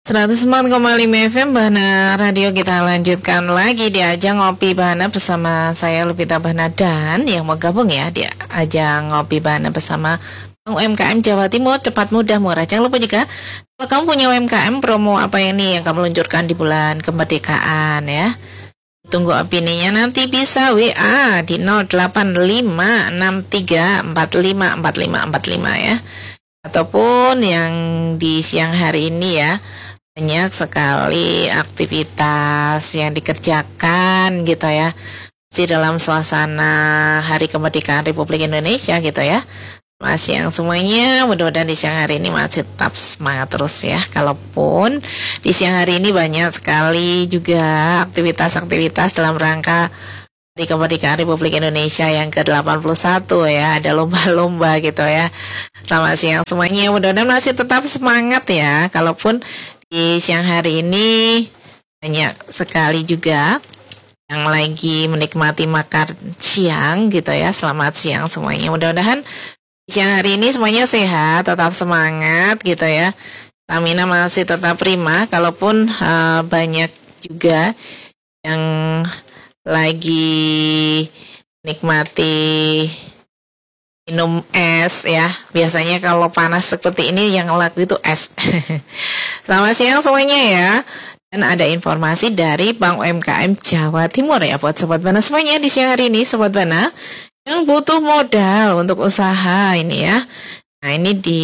104,5 FM Bahana Radio. Kita lanjutkan lagi di ajang Ngopi Bahana bersama saya Lupita Bahana, dan yang mau gabung ya di ajang Ngopi Bahana bersama UMKM Jawa Timur, cepat, mudah, murah. Jangan lupa juga kalau kamu punya UMKM, promo apa ini yang kamu luncurkan di bulan kemerdekaan ya. Tunggu opininya, nanti bisa WA di 085634545455 ya. Ataupun yang di siang hari ini ya, banyak sekali aktivitas yang dikerjakan gitu ya, masih dalam suasana Hari Kemerdekaan Republik Indonesia gitu ya. Masih yang semuanya, mudah-mudahan di siang hari ini masih tetap semangat terus ya. Kalaupun di siang hari ini banyak sekali juga aktivitas-aktivitas dalam rangka Hari Kemerdekaan Republik Indonesia yang ke-81 ya, ada lomba-lomba gitu ya. Selamat siang semuanya, mudah-mudahan masih tetap semangat ya. Kalaupun di siang hari ini banyak sekali juga yang lagi menikmati makan siang gitu ya. Selamat siang semuanya, mudah-mudahan siang hari ini semuanya sehat, tetap semangat gitu ya. Stamina masih tetap prima. Kalaupun banyak juga yang lagi nikmati minum es ya. Biasanya kalau panas seperti ini yang laku itu es. Selamat siang semuanya ya. Dan ada informasi dari Bank UMKM Jawa Timur ya buat Sobat Bana semuanya di siang hari ini, Sobat Bana yang butuh modal untuk usaha ini ya. Nah, ini di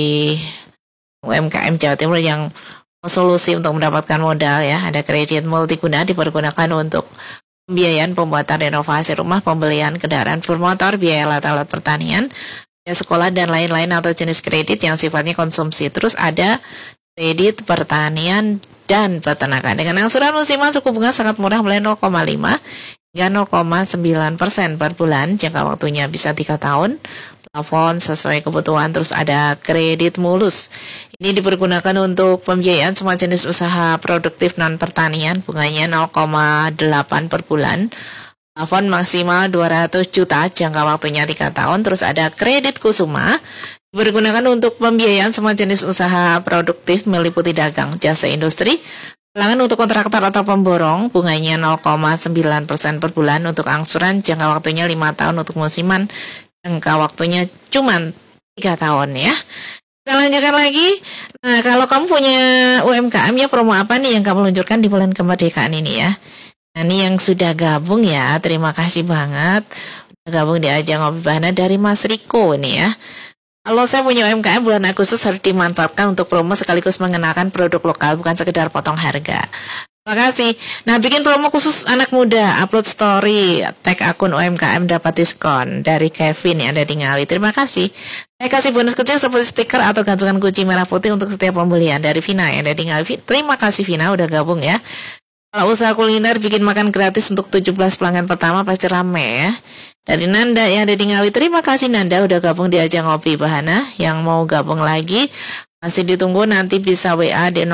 UMKM Jawa Timur yang solusi untuk mendapatkan modal ya. Ada kredit multiguna dipergunakan untuk pembiayaan pembuatan renovasi rumah, pembelian kendaraan bermotor, biaya alat-alat pertanian, biaya sekolah, dan lain-lain atau jenis kredit yang sifatnya konsumsi. Terus ada kredit pertanian dan peternakan dengan angsuran musiman suku bunga sangat murah mulai 0,5 hingga 0,9% per bulan. Jangka waktunya bisa 3 tahun. Plafon sesuai kebutuhan. Terus ada kredit mulus. Ini dipergunakan untuk pembiayaan semua jenis usaha produktif non pertanian. Bunganya 0,8 per bulan. Plafon maksimal 200 juta. Jangka waktunya 3 tahun. Terus ada kredit kusuma. Dipergunakan untuk pembiayaan semua jenis usaha produktif meliputi dagang, jasa industri, pelanggan untuk kontraktor atau pemborong. Bunganya 0,9% per bulan untuk angsuran. Jangka waktunya 5 tahun untuk musiman. Jangka waktunya cuma 3 tahun ya. Kita lanjutkan lagi. Nah, kalau kamu punya UMKM ya, promo apa nih yang kamu luncurkan di bulan kemerdekaan ini ya. Nah, ini yang sudah gabung ya, terima kasih banget. Sudah gabung di ajang Ngopi Bahana dari Mas Riko ini ya. Kalau saya punya UMKM, bulan Agustus harus dimanfaatkan untuk promo sekaligus mengenalkan produk lokal, bukan sekedar potong harga. Terima kasih. Nah, bikin promo khusus anak muda, upload story, tag akun UMKM dapat diskon dari Kevin yang ada di Ngawi. Terima kasih. Saya kasih bonus kecil seperti stiker atau gantungan kunci merah putih untuk setiap pembelian dari Vina yang ada di Ngawi. Terima kasih Vina udah gabung ya. Kalau usaha kuliner bikin makan gratis untuk 17 pelanggan pertama pasti rame ya. Dari Nanda yang ada di Ngawi, terima kasih Nanda udah gabung di ajang Ngopi Bahana. Yang mau gabung lagi masih ditunggu, nanti bisa WA di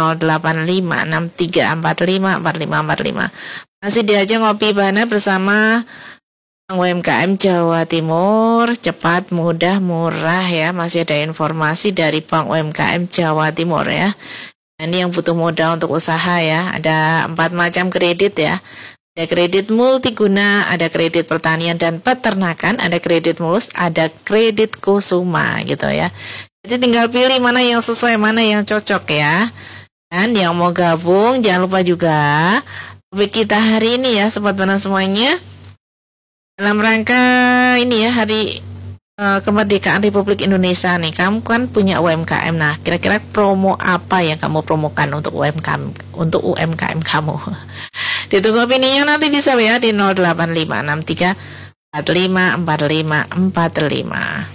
085634545545. Masih di ajang Ngopi Bahana bersama UMKM Jawa Timur, cepat, mudah, murah ya. Masih ada informasi dari Bank UMKM Jawa Timur ya. Ini yang butuh modal untuk usaha ya. Ada 4 macam kredit ya. Ada kredit multiguna, ada kredit pertanian dan peternakan, ada kredit mulus, ada kredit kusuma gitu ya. Jadi tinggal pilih mana yang sesuai, mana yang cocok ya. Dan yang mau gabung jangan lupa juga topik kita hari ini ya Sobat Bana semuanya. Dalam rangka ini ya Hari Kemerdekaan Republik Indonesia nih, kamu kan punya UMKM. Nah, kira-kira promo apa yang kamu promokan untuk UMKM kamu? Ditunggu opininya, nanti bisa ya di 085634545545.